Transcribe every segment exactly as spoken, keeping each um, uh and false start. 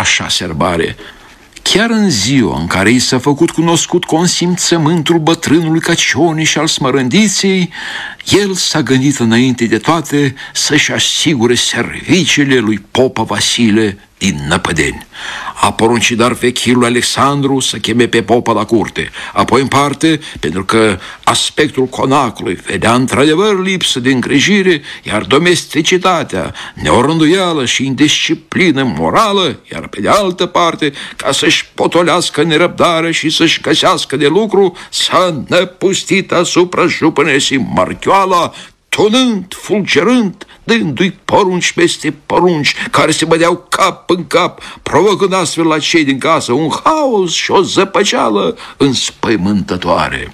așa serbare. Chiar în ziua în care i s-a făcut cunoscut consimțământul bătrânului Căcioni și al Smărândiței, el s-a gândit înainte de toate să-și asigure serviciile lui Popa Vasile din Năpădeni. A poruncit dar vechilul Alexandru să cheme pe Popa la curte. Apoi, în parte, pentru că aspectul conacului vedea într-adevăr lipsă de îngrijire, iar domesticitatea, neorânduială și indisciplină morală, iar pe de altă parte, ca să-și potolească nerăbdare și să-și găsească de lucru, s-a năpustit asupra jupânesii Marchioala, tunând, fulgerând, dându-i porunci peste porunci, care se bădeau cap în cap, provocând astfel la cei din casă un haos și o zăpăceală înspăimântătoare.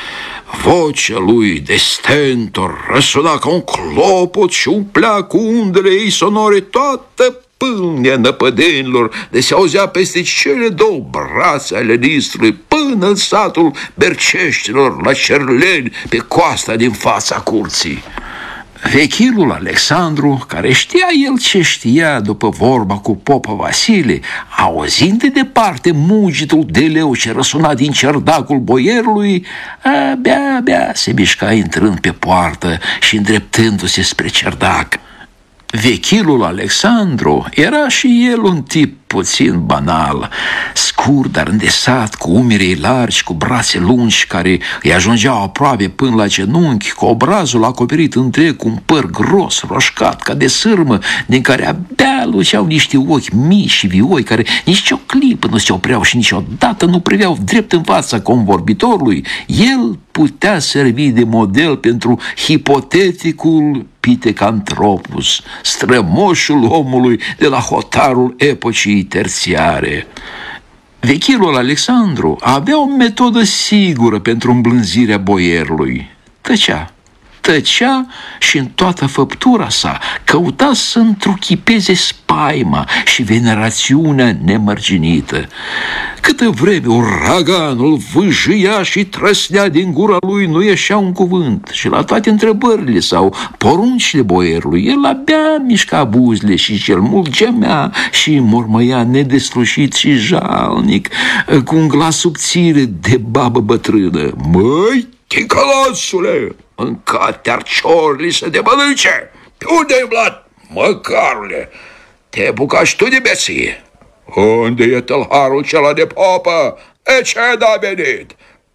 Vocea lui de stentor răsuna ca un clopot și umplea cu undele ei sonore toată pâlnea năpădenilor, de se auzea peste cele două brațe ale Nistrului, până în satul Berceștilor, la Cerleni, pe coasta din fața curții. Vechilul Alexandru, care știa el ce știa după vorba cu Popa Vasile, auzind de departe mugitul de leu ce răsuna din cerdacul boierului, abia-abia se mișca intrând pe poartă și îndreptându-se spre cerdac. Vechilul Alexandru era și el un tip puțin banal, scurt, dar îndesat, cu umerii largi, cu brațe lungi care îi ajungeau aproape până la genunchi, cu obrazul acoperit întreg cu un păr gros, roșcat, ca de sârmă, din care abia luceau niște ochi mici și vioi, care nici o clipă nu se opreau și niciodată nu priveau drept în fața convorbitorului. El putea servi de model pentru hipoteticul Pitecantropus, strămoșul omului de la hotarul epocii terțiare. Vechilul Alexandru avea o metodă sigură pentru îmblânzirea boierului. Tăcea. Tăcea și în toată făptura sa căuta să întruchipeze spaima și venerațiunea nemărginită. Câtă vreme uraganul vâjâia și trăsnea din gura lui, nu ieșea un cuvânt și la toate întrebările sau poruncile boierului, el abia mișca buzele și cel mult gemea și mormăia nedeslușit și jalnic, cu un glas subțire de babă bătrână: "Măi, ticălosule, mânca-te arciorli să te mănânce! Pe unde ai umblat, măcarule? Te bucași tu de beție? Unde e tâlharul cela de popă? E ce n-a venit?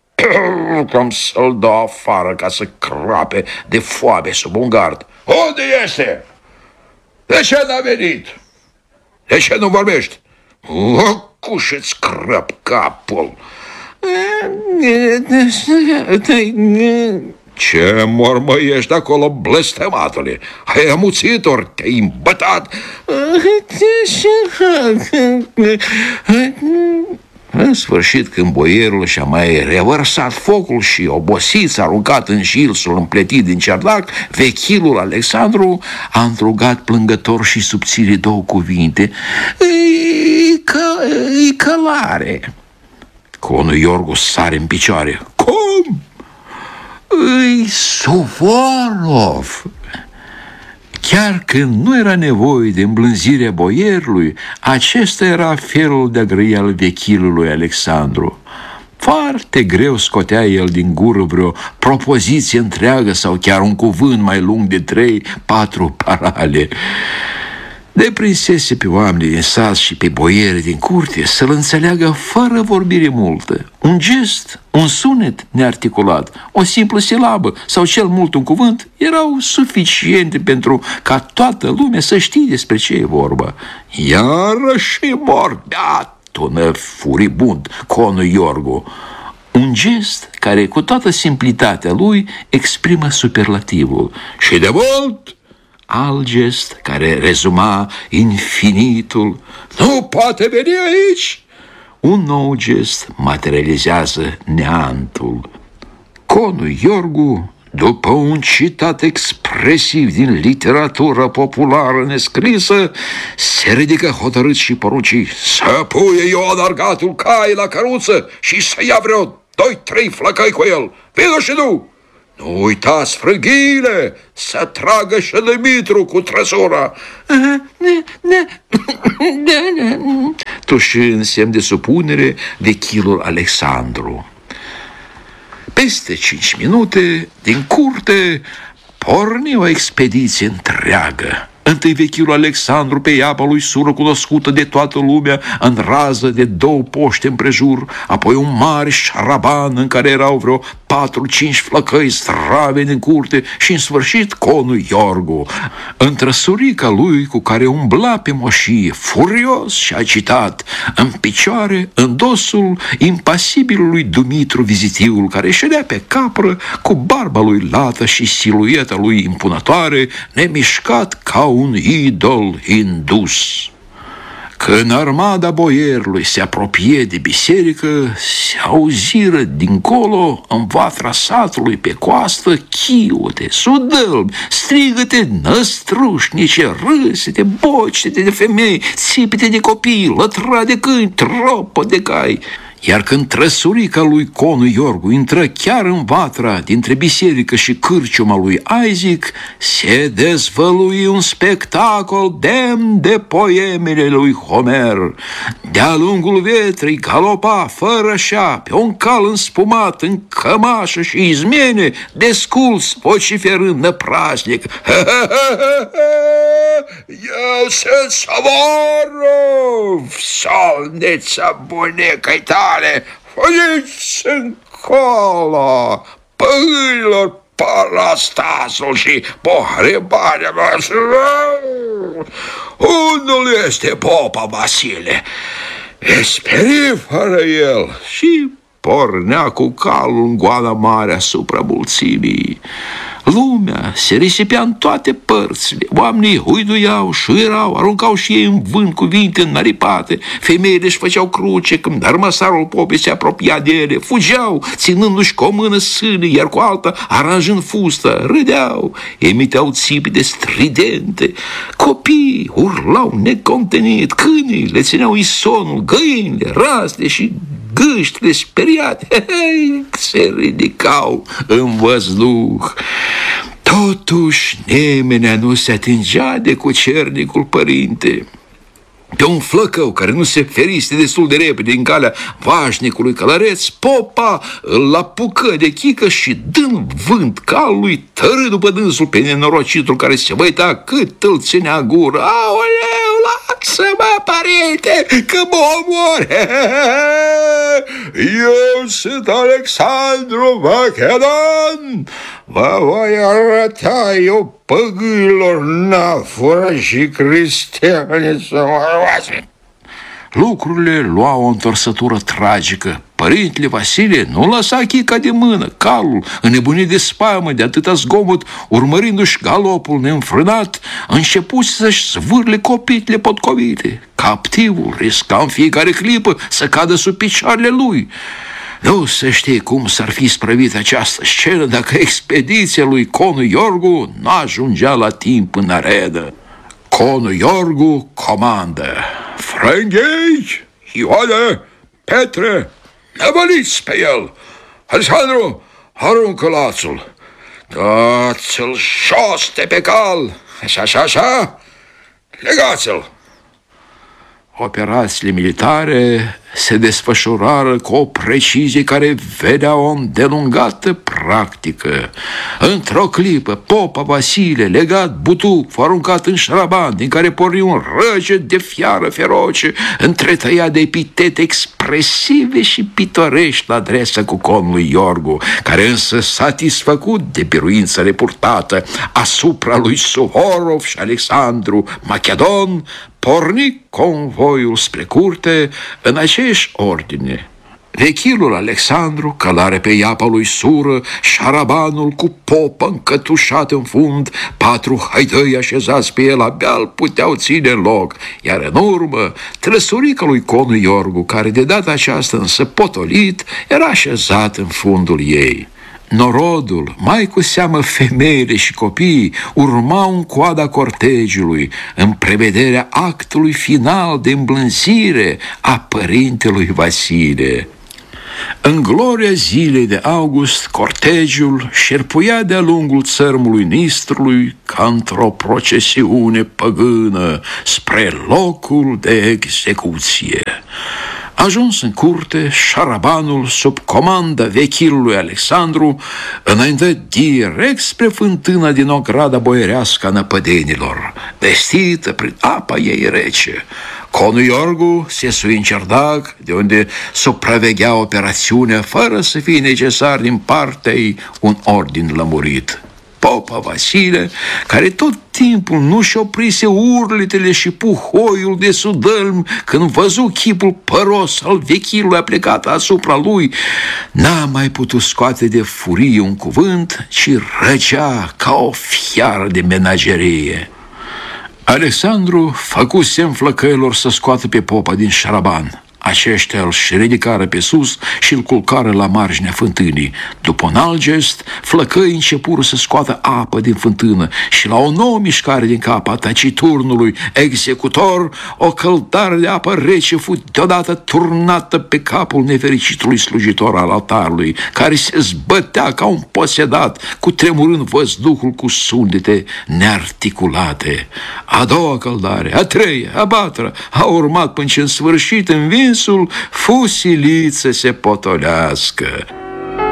Cam să-l dau afară ca să crape de foame sub un gard. Unde este? De ce n-a venit? De ce nu vorbești? Cuși-ți crăp capul!" "Ce mormăiești acolo, blestematule? Ai amuțit ori te-ai îmbătat?" În sfârșit, când boierul și-a mai revărsat focul și obosit s-a aruncat în jilsul împletit din cerdac, vechilul Alexandru a întrugat plângător și subțire două cuvinte: "E, că, e călare." Conul Iorgu sare în picioare: "Cum? Îi Suvorov!" Chiar când nu era nevoie de îmblânzirea boierului, acesta era felul de-a grăi al vechilului Alexandru. Foarte greu scotea el din gură vreo propoziție întreagă sau chiar un cuvânt mai lung de trei, patru parale. Deprinsese pe oamenii din sat și pe boiere din curte să-l înțeleagă fără vorbire multă. Un gest, un sunet nearticulat, o simplă silabă sau cel mult un cuvânt erau suficiente pentru ca toată lumea să știe despre ce e vorba. Iarăși mordea, tună furibund conul Iorgu. Un gest care, cu toată simplitatea lui, exprimă superlativul. Și de mult, alt gest care rezuma infinitul. Nu poate veni aici! Un nou gest materializează neantul. Conul Iorgu, după un citat expresiv din literatura populară nescrisă, se ridică hotărât și porunci să puie Ioan Argatul cai la căruță și să ia vreo doi-trei flăcăi cu el. Vină și nu! Nu uitați frânghiile, să tragă și Dumitru cu trăsura." totuși în semn de supunere, vechilul Alexandru. Peste cinci minute, din curte, porni o expediție întreagă. Întâi vechilul Alexandru pe iapa lui Sură, cunoscută de toată lumea, în rază de două poște împrejur, apoi un mare șaraban în care erau vreo patru-cinci flăcăi zdraveni în curte și, în sfârșit, conul Iorgu, în trăsurica lui cu care umbla pe moșie, furios și agitat, în picioare, în dosul impasibilului Dumitru Vizitiul, care ședea pe capră cu barba lui lată și silueta lui impunătoare, nemișcat ca un idol indus. Când armada boierului se apropie de biserică, se auziră dincolo, în vatra satului pe coastă, chiote, sudălbi, strigăte năstrușnice, râsete, bocete de femei, țipete de copii, lătra de câini, tropă de cai. Iar când trăsurica lui conul Iorgu intră chiar în vatra dintre biserică și cârciuma lui Isaac, se dezvălui un spectacol demn de poemele lui Homer. De-a lungul vetrei galopa fără șa pe un cal înspumat, în cămașă și izmene, desculț, vociferând năpraznic: "Eu sunt Savorov, solneța bunecăi tale, fugiți încolo, păgâilor, parastasul și pohrebarea voastră. Unul este popa Vasile, esperi fără el." Și pornea cu calul în goana mare asupra mulțimii. Lumea se risipea în toate părțile, oamenii huiduiau, șuierau, aruncau și ei în vânt cuvinte înaripate, femeile își făceau cruce când armăsarul popei se apropia de ele, fugeau, ținându-și cu o mână sâne, iar cu alta aranjând fustă, râdeau, emiteau țipite stridente, copiii urlau necontenit, câinii le țineau isonul, găinile, raste și gâștile speriate se ridicau în văzduh. Totuși nimenea nu se atingea de cucernicul părinte. Pe un flăcău care nu se feriste destul de repede în calea vașnicului călăreț, popa îl apucă de chică și, dând vânt calului, tărâ după dânsul pe nenorocitul care se văita cât îl ținea gură. "Aoleu, lasă-mă, părinte, că mă omor! Eu sunt Alexandru Macedon! Vă voi arăta eu păgâilor nafură și cristiane să mă roase." Lucrurile luau o întorsătură tragică. Părintele Vasile nu lăsa chica de mână, calul, înnebunit de spaimă de atâta zgomot, urmărindu-și galopul neînfrânat, început să-și zvârle copitele potcovite. Captivul risca în fiecare clipă să cadă sub picioarele lui. Nu se știe cum s-ar fi sprăvit această scenă dacă expediția lui conul Iorgu nu ajungea la timp în arenă. Conul Iorgu comandă: "Frânghei, Ioane, Petre, năvăliți pe el! Alexandru, aruncă lațul! Dați-l jos de pe cal! Așa, așa, așa! Legați-l!" Operațiile militare se desfășurară cu o precizie care vedea o îndelungată practică. Într-o clipă, popa Vasile, legat butuf, aruncat în șaraban, din care porni un răget de fiară feroce, întretăiat de epitete expresive și pitorești la adresa cu conului Iorgu, care însă, satisfăcut de biruința repurtată asupra lui Suvorov și Alexandru Macedon, porni convoiul spre curte în aceeași ordine: vechilul Alexandru, călare pe iapa lui Sură, șarabanul cu popă încătușat în fund, patru haidăi așezați pe el abia îl puteau ține în loc, iar în urmă trăsurica lui conul Iorgu, care de data aceasta însă potolit, era așezat în fundul ei. Norodul, mai cu seamă femeile și copiii, urmau în coada cortegiului, în prevederea actului final de îmblânzire a părintelui Vasile. În gloria zilei de august, cortegiul șerpuia de-a lungul țărmului Nistrului ca într-o procesiune păgână spre locul de execuție. Ajuns în curte, șarabanul, sub comanda vechilului Alexandru, înaintă direct spre fântâna din ograda boierească a năpădenilor, vestită prin apa ei rece. Conul Iorgu se sui în cerdac, de unde supraveghea operațiunea, fără să fie necesar din partea ei un ordin lămurit. Popa Vasile, care tot timpul nu și oprise urletele și puhoiul de sudălm când văzu chipul păros al vechilului aplecat asupra lui, n-a mai putut scoate de furie un cuvânt, ci răgea ca o fiară de menagerie. Alexandru făcu semn flăcăilor să scoată pe popa din șaraban. Aceștia îl și ridicară pe sus și îl culcară la marginea fântânii. După un alt gest, flăcăii începură să scoată apă din fântână și la o nouă mișcare din capa taciturnului executor, o căldare de apă rece fu deodată turnată pe capul nefericitului slujitor al altarului, care se zbătea ca un posedat, cu tremurând văzduhul cu sunete nearticulate. A doua căldare, a treia, a patra, a urmat până ce în sfârșit învins fu silit să se potolească.